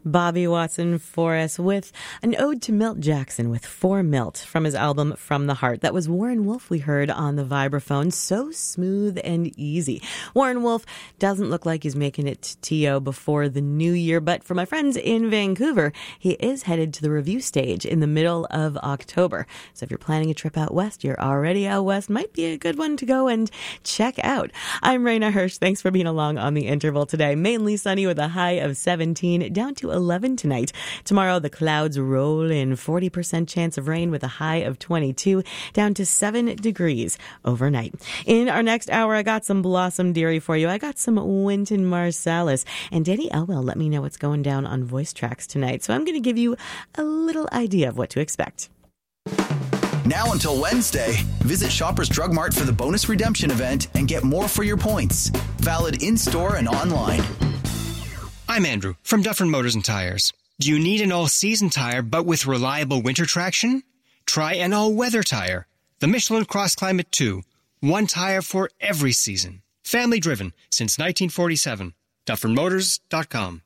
Bobby Watson for us with an ode to Milt Jackson with For Milt from his album From the Heart. That was Warren Wolf we heard on the vibraphone. So smooth and easy. Warren Wolf doesn't look like he's making it to TO before the new year, but for my friends in Vancouver, he is headed to the review stage in the middle of October. So if you're planning a trip out west, you're already out west, might be a good one to go and check out. I'm Raina Hirsch. Thanks for being along on the interval today. Mainly sunny with a high of 17, down to 11 tonight. Tomorrow, the clouds roll in, 40% chance of rain with a high of 22, down to 7 degrees overnight. In our next hour, I got some Blossom Dearie for you. I got some Wynton Marsalis. And Danny Elwell let me know what's going down on Voice Tracks tonight. So I'm going to give you a little idea of what to expect. Now until Wednesday, visit Shoppers Drug Mart for the bonus redemption event and get more for your points. Valid in-store and online. I'm Andrew from Dufferin Motors and Tires. Do you need an all-season tire but with reliable winter traction? Try an all-weather tire. The Michelin Cross Climate 2. One tire for every season. Family driven since 1947. DufferinMotors.com.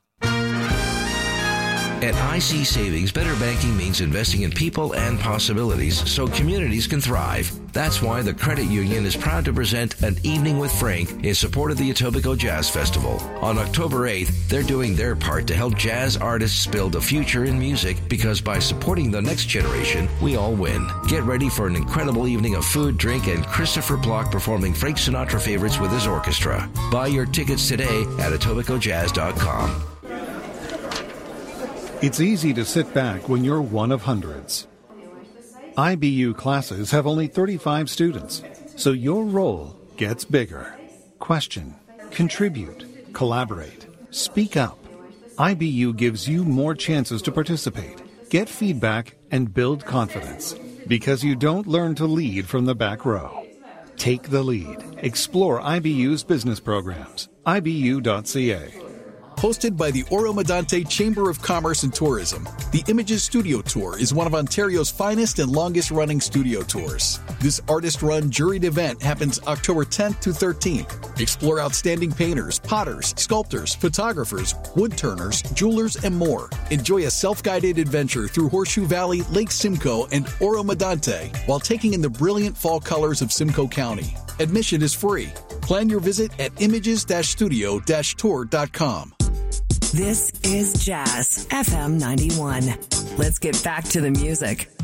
At IC Savings, better banking means investing in people and possibilities so communities can thrive. That's why the Credit Union is proud to present An Evening with Frank in support of the Etobicoke Jazz Festival. On October 8th, they're doing their part to help jazz artists build a future in music because by supporting the next generation, we all win. Get ready for an incredible evening of food, drink, and Christopher Block performing Frank Sinatra favorites with his orchestra. Buy your tickets today at EtobicokeJazz.com. It's easy to sit back when you're one of hundreds. IBU classes have only 35 students, so your role gets bigger. Question, contribute, collaborate, speak up. IBU gives you more chances to participate, get feedback, and build confidence, because you don't learn to lead from the back row. Take the lead. Explore IBU's business programs. IBU.ca. Hosted by the Oro-Medonte Chamber of Commerce and Tourism, the Images Studio Tour is one of Ontario's finest and longest-running studio tours. This artist-run juried event happens October 10th to 13th. Explore outstanding painters, potters, sculptors, photographers, woodturners, jewelers, and more. Enjoy a self-guided adventure through Horseshoe Valley, Lake Simcoe, and Oro-Medonte while taking in the brilliant fall colors of Simcoe County. Admission is free. Plan your visit at images-studio-tour.com. This is Jazz FM 91. Let's get back to the music.